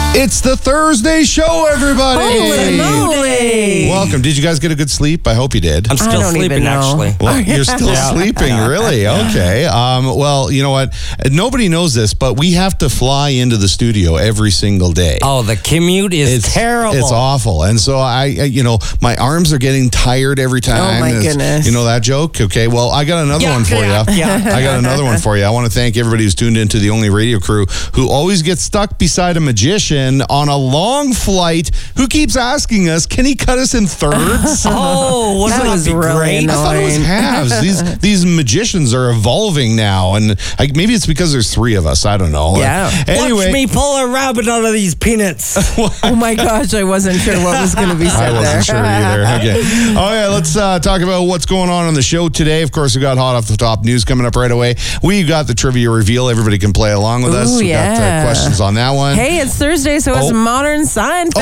It's the Thursday show, everybody. Holy moly. Welcome. Did you guys get a good sleep? I hope you did. I'm still sleeping, actually. Well, you're still sleeping, really? Okay. Well, you know what? Nobody knows this, but we have to fly into the studio every single day. Oh, the commute is terrible. It's awful. And so my arms are getting tired every time. Oh, my goodness. You know that joke? Okay. Well, I got another one for you. Yeah. I got another one for you. I want to thank everybody who's tuned into the Only Radio crew who always gets stuck beside a magician on a long flight who keeps asking us, can he cut us in thirds? Oh, That was be really great? I thought it was halves. These magicians are evolving now, and maybe it's because there's three of us. I don't know. Yeah. Anyway, Watch me pull a rabbit out of these peanuts. Oh my gosh, I wasn't sure what was going to be said I wasn't sure either. Okay. Oh yeah, let's talk about what's going on the show today. Of course, we got hot off the top news coming up right away. We got the trivia reveal. Everybody can play along with us. Ooh, We got yeah. questions on that one. Hey, it's Thursday, so it's Modern Seinfeld.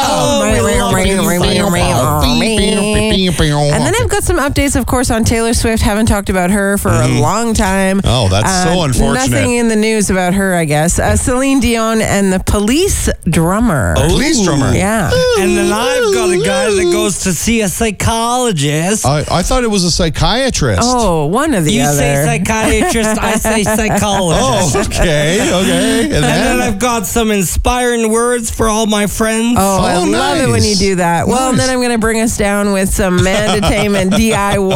And then I've got some updates, of course, on Taylor Swift. Haven't talked about her for a long time. Oh, that's so unfortunate. Nothing in the news about her, I guess. Celine Dion and the Police drummer. Police drummer. Yeah. And then I've got a guy that goes to see a psychologist. I thought it was a psychiatrist. Oh, one or the You other. say psychiatrist, I say psychologist. Oh, okay. And And then then I've got some inspiring words for all my frids. Oh, I Oh, love it when nice. you do that. Well, and then I'm going to bring us down with some Mandatainment DIY.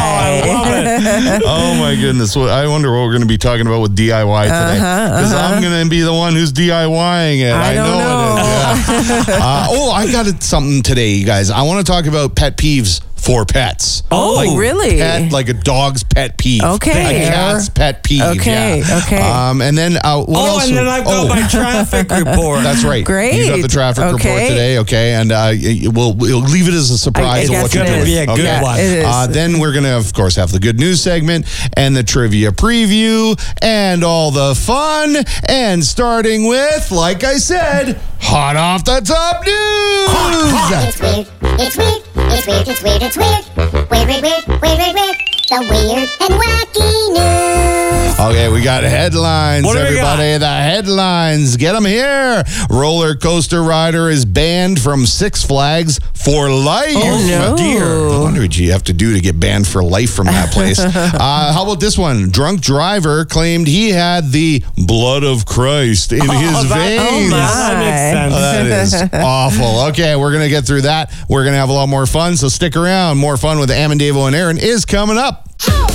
Oh my goodness! Well, I wonder what we're going to be talking about with DIY today, because I'm going to be the one who's DIYing it. I don't know. It is. Yeah. I got something today, you guys. I want to talk about pet peeves for pets. Oh, really? Like a dog's pet peeve. Okay. A cat's pet peeve. Okay, yeah. okay. And then what else? and then I've got my traffic report. That's right. Great. You got the traffic report Okay. today, okay? And we'll leave it as a surprise. I of guess what you're it doing. is. Be a good Okay. one. It is. Then we're going to, of course, have the good news segment and the trivia preview and all the fun. And starting with, like I said, hot off the top news. It's weird. It's weird. It's weird. It's weird. It's weird. Weird, weird, weird, weird, weird, weird. The weird and wacky news. Okay, we got headlines, What do we everybody. got? The headlines. Get them here. Roller coaster rider is banned from Six Flags for life. Oh, no. Dear. I wonder what you have to do to get banned for life from that place. How about this one? Drunk driver claimed he had the blood of Christ in his veins. That makes sense. That is awful. Okay, we're going to get through that. We're going to have a lot more fun, so stick around. More fun with Amandavo and Aaron is coming up.